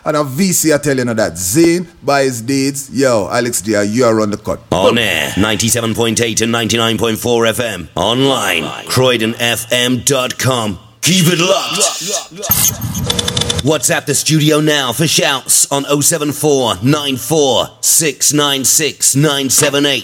And a VC I tell you that. Zane by his deeds. Yo, Alex D, you are on the cut. On air, 97.8 and 99.4 FM. Online, CroydonFM.com. Keep it locked. WhatsApp the studio now for shouts on 074 94 696 978.